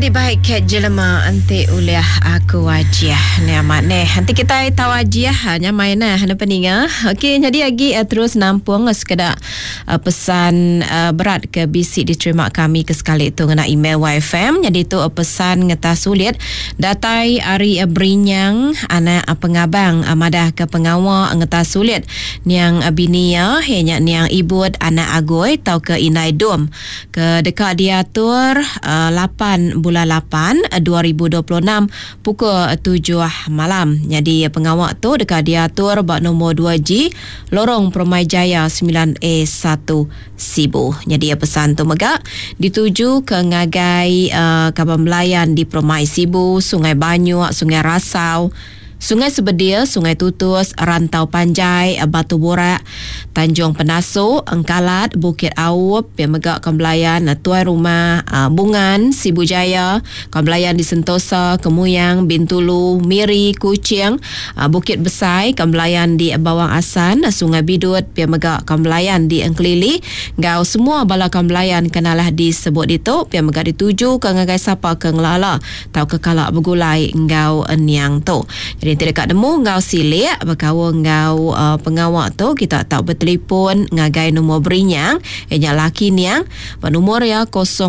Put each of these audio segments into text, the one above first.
Jadi baik ke jelema ante uliah aku wajiah ni amat ni. Nanti kita tahu wajiah hanya mainah hanya peninga. Okey, jadi lagi terus nampung sekedar pesan berat ke bisik diterima kami ke sekali itu ngena email YFM. Jadi itu pesan ngeta sulit datai ari brinyang anak pengabang madah ke pengawa ngeta sulit niang binia hanya niang ibut anak agoi tau ke inai dom ke dekat diatur 8 bulan 8 2026 pukul 7 malam. Jadi pengawak tu dekat diatur bak nombor 2G Lorong Permai Jaya 9A1 Sibu. Jadi pesan tu megak dituju ke ngagai Kaban Melayan di Permai Sibu, Sungai Banyuak, Sungai Rasau, Sungai Sebedia, Sungai Tutus, Rantau Panjai, Batu Borak, Tanjung Penasu, Engkalat, Bukit Awup, Pemegak Kembelayan, Tuai Rumah, Bungan, Sibu Jaya, Kembelayan di Sentosa, Kemuyang, Bintulu, Miri, Kuching, Bukit Besai, Kembelayan di Bawang Asan, Sungai Bidut, Pemegak Kembelayan di Engkelili. Gau semua bala Kembelayan kenalah disebut itu, Pemegak dituju ke ngagai sapa ke ngelala, tau ke kalak bergulai ngau niang tu. Jadi dekat demu ngau silik berkawa ngau pengawak tu kita tak bertelefon ngagai nombor berinyang enya laki niang nombor ya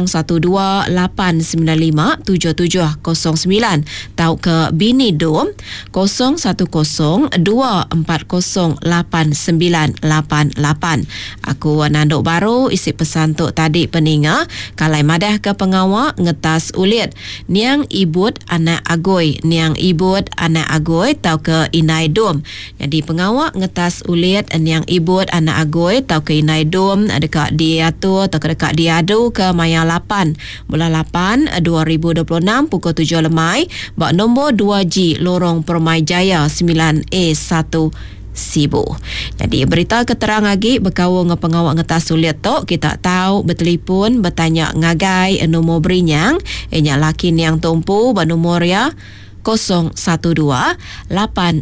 0128957709 tau ke bini dom 0102408988. Aku nanduk baru isi pesan tu tadi peninga kalai madah ke pengawak ngetas ulit niang ibut anak agoi niang ibut anak agoi tau ke inai dom. Jadi pengawak ngetas ulit yang ibut anak agoi tau ke inai dom dekat diatur atau ke dekat diadu ke Maya 8 bulan 8 2026 pukul 7 lemai bak nombor 2G Lorong Permai Jaya 9A1 Sibu. Jadi berita keterang lagi berkawa dengan pengawak ngetas sulit tu kita tahu bertelefon bertanya ngagai nombor berinyang enya laki yang tumpu bernomor ya 0128957709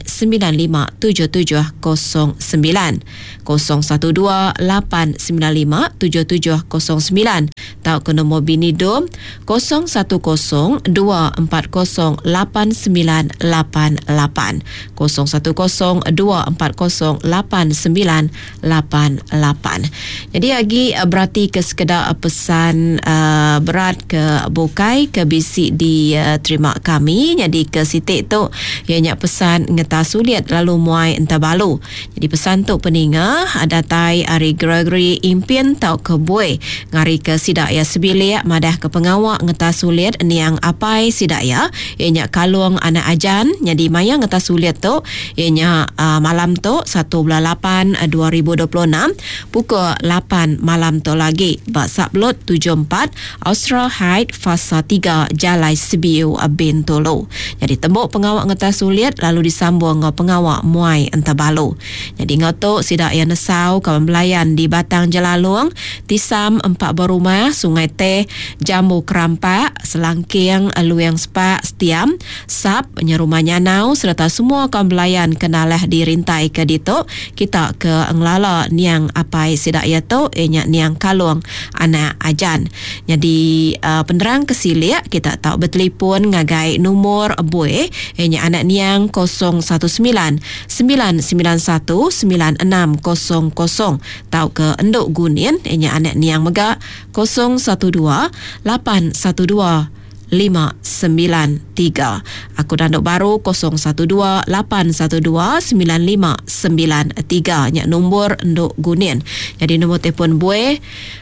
0128957709 tau ke nombor bini dom 0102408988 0102408988. Jadi lagi berarti ke sekedar pesan berat ke bukai ke bisik di terima kami. Jadi ke sitik tu ianya pesan ngeta sulit lalu muai entah balu. Jadi pesan tu peninga datai Ari Gregory Impian tau ke buai ngari ke sidak ya sebilik madah ke pengawak ngeta sulit niang apai sidak ya ianya kalung anak ajan. Jadi maya ngeta sulit tu ianya malam tu 1 bulan 8 2026 pukul 8 malam tu lagi bak Sablot 74 Austra Height Fasa 3 Jalai Sebiu Bintulu. Jadi tembok pengawak ngetas sulit lalu disambung dengan pengawak muai entah balu. Jadi ngotok sidak yang nesau Kawan Melayan di Batang Jelalung, Tisam 4 Berumah, Sungai Teh, Jambu Kerampak, Selangking, Luyang Sepak, Setiam, Sap, Nyerumah Nyanau serta semua Kawan Melayan kenalah dirintai ke dito. Kita ke Englala niang apai sidak ya tu enya niang kalung anak ajan. Jadi penerang kesilik kita tak bertelefon ngagai nomor boy hanya anak niang 019-991-9600 tau ke enduk gunin hanya anak niang mega 012-812-593. Aku danduk baru 012-812-9593 nyak nombor enduk gunin. Jadi nombor telefon buai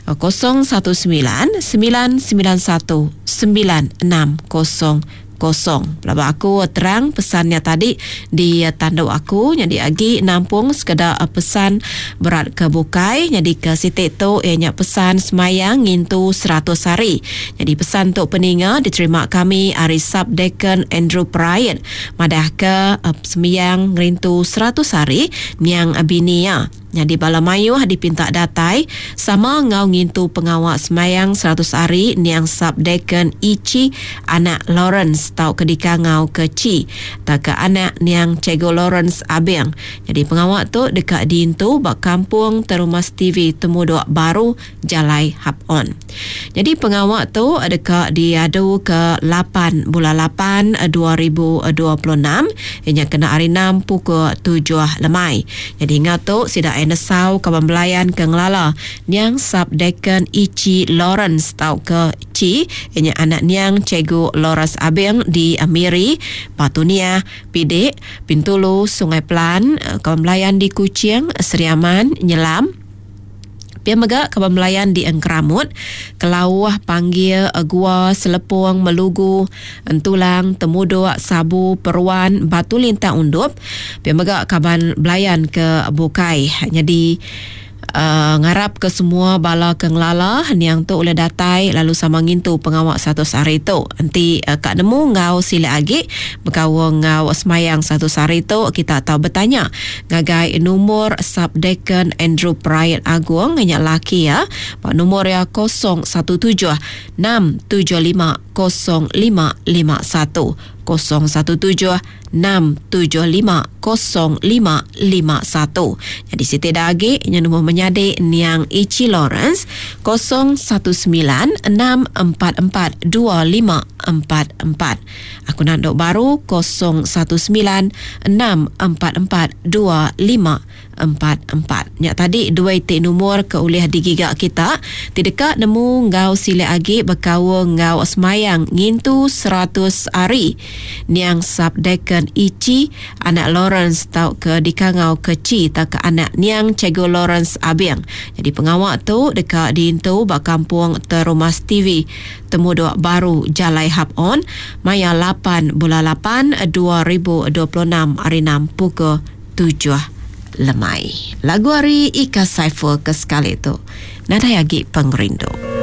019-991-9600. Pelabak aku terang pesannya tadi di tanduk aku. Jadi lagi nampung sekedar pesan berat ke bukai. Jadi ke sitik tu ianya pesan semayang ngintu 100 hari. Jadi pesan tu peninga diterima kami Ari Subdekan Andrew Pride madah ke semayang ngintu 100 hari niang binia. Jadi bala mayuh dipinta datai sama ngau ngintu pengawak semayang 100 hari niang sabdeken Ichi anak Lawrence tau kedika ngau ke Ci tak ke anak niang Cego Lawrence abeng. Jadi pengawak tu dekat dintu bak kampung Terumas TV Temuduk Baru Jalai Hap-on. Jadi pengawak tu dekat diadu ke 8 bulan 8 2026 ianya kena hari 6 pukul 7 lemai. Jadi ngau tu sida enesau kawan belayan ke ngelala niang sabdeken Ichi Lawrence tau ke Ci ianya anak niang Cegu Lawrence abeng di Amiri Patunia Pidik Pintulu Sungai Pelan kawan belayan di Kuching Seriaman Nyelam Piamaga kawan belayan di Engkeramut Kelawah Panggil Gua Selepung Melugu Entulang Temuduk Sabu Peruan Batu Lintang Undup Piamaga kawan belayan ke Bukai. Jadi ngarap ke semua bala kenglala yang tu oleh datai lalu sama ngintu pengawak 100 hari tu. Nanti kak nemu ngau sila agi berkawa ngau semayang 100 hari tu kita tahu bertanya ngagai nomor sabdeken Andrew Pride Agung nganyak laki ya. Pak nomor ya 017 675 0551 017-675-0551. Jadi Siti Dagi yang nombor menyadi niang Ichi Lawrence 019-644-2544. Aku nanduk baru 019-644-2544. Nyak tadi dua itik nomor ke ulih digigak kita. Tidak nemu ngau sila agi berkawa ngau semayang ngintu 100 hari. Niang sabdeken Ichi anak Lawrence tau ke dikangau ke Ci tak ke anak niang Cego Lawrence abeng. Jadi pengawak tu dekat dintu bak kampung Terumas TV Temuduk Baru Jalai Hap-on Maya 8 bulan 8 2026 hari 6 pukul 7 lemai. Lagu hari Ika Saiful ke sekali tu. Nada yagi pengrindu.